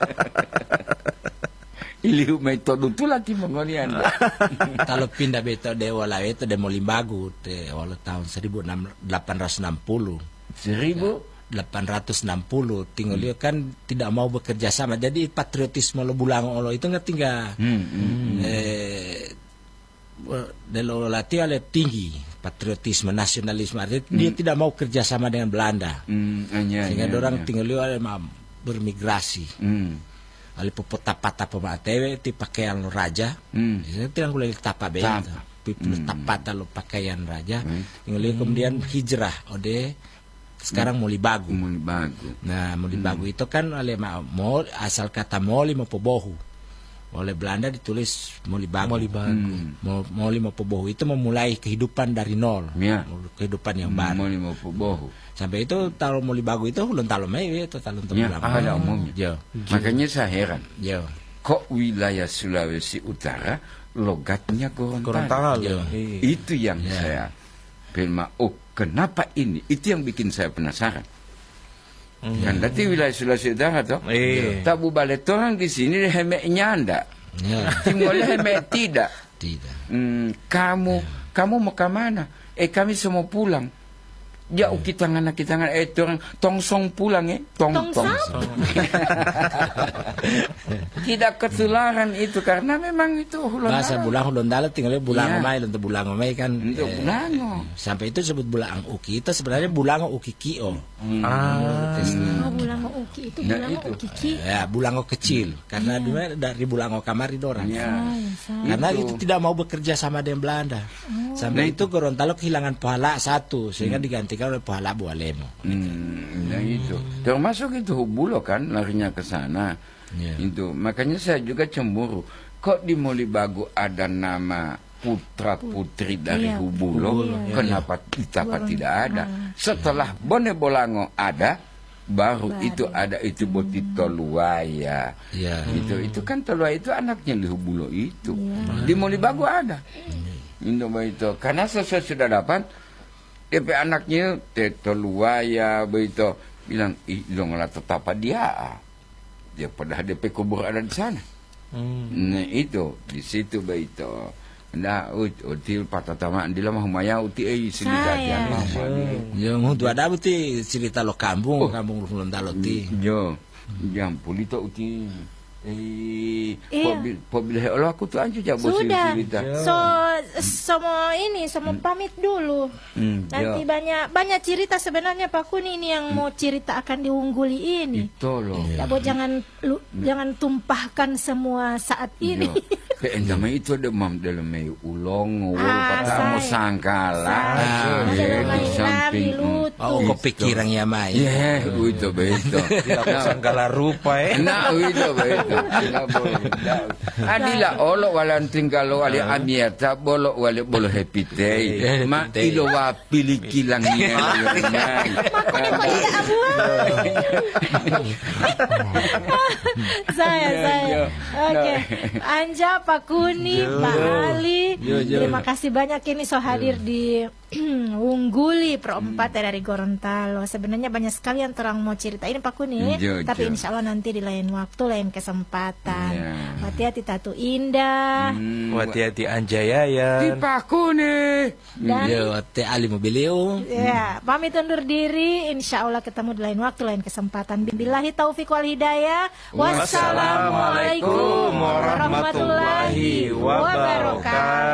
Iliu metodo tu lagi mengonian. Kalau pindah beto dewa lah itu demo Limbagu awal tahun 1860. 1860 tinggal dia kan tidak mau bekerja sama, jadi patriotisme lo Bulango lo itu nggak tinggal lo latih oleh tinggi patriotisme nasionalisme, artinya dia tidak mau kerja sama dengan Belanda sehingga orang tinggal dia bermigrasi ali popotapata pematewe ti pakaian raja itu yang boleh tapa beta tapata lo pakaian raja tinggal kemudian hijrah ode sekarang Molibagu. Nah, Molibagu itu kan oleh asal kata Moli mau pobohu. Oleh Belanda ditulis Molibagu. Moli mau pobohu itu memulai kehidupan dari nol. Ya. Kehidupan yang baru. Moli mau pobohu. Sampai itu taruh Molibagu itu ulun taruh mewe itu talun ya, pada umumnya. Makanya saya heran. Kok wilayah Sulawesi Utara logatnya Gorontalo. Itu yang saya pilih. Kenapa ini? Itu yang bikin saya penasaran. Kan nanti wilayah Sulawesi Utara toh. Tabu balik orang di sini hemeknya anda. Timolnya hemek tidak. Kamu mau ke mana? Kami semua pulang. Jauh kita orang tongsong pulang tong. Tidak ketularan itu karena memang itu bahasa Bulang Dala tinggalnya Bulango Mai untuk Bulango Mai kan Bulango. Sampai itu sebut Bulang Uki itu sebenarnya Bulango Uki Kio. Bulango Uki itu Bulango Uki Kio. Ya, Bulango kecil karena dari Bulango Kamari dorang. Karena itu tidak mau bekerja sama dengan Belanda. Sampai itu Gorontalo kehilangan pahala satu sehingga digantikan oleh pahala Bualemo. Nah itu termasuk itu Hubulo kan larinya ke sana. Itu makanya saya juga cemburu. Kok di Molibagu ada nama putra putri dari Hubulo, kenapa kita tidak ada? Setelah Bone Bolango ada, baru itu ada itu Boti Toluaya. Itu kan Toluaya itu anaknya di Hubulo itu. Di Molibagu ada. Itu karena saya sudah dapat DP anaknya Toluaya begitu bilang dong lah tetap dia padahal DP kubur ada di sana. Nah itu di situ begitu. Nah util patah di lama humaya uti cerita dia mama yo mutu ada uti cerita lo kampung Gorontalo ti yo jam pulito uti Pobil aku tuh anju jabo cerita. Semua pamit dulu. Nanti banyak cerita sebenarnya Pak Kuni ini yang mau cerita akan diungguli ini. Itu loh. Jangan tumpahkan semua saat ini. Nama itu ada dalam ulong, patamo sangkala. Di samping. Kepikiran ya Mai. Itu betul. Sangkala rupa Nah itu betul. Adila olo walan tinggalo wali amiata bolo wali bolo happy day ma ilo wa pilih kilangnya saya oke Anja Pak Kuni Pak Ali terima kasih banyak ini so hadir di Ungguli Pro 4 dari Gorontalo. Sebenarnya banyak sekali yang terang mau cerita ini Pak Kuni, tapi insya Allah nanti di lain waktu, lain kesempatan. Hati-hati Tatu Indah, hati-hati Anjaya di Pak Kuni, dan hati Ali Mobilio. Ya, pamit undur diri. Insya Allah ketemu di lain waktu, lain kesempatan. Billahi taufiq wal hidayah. Wassalamualaikum warahmatullahi wabarakatuh.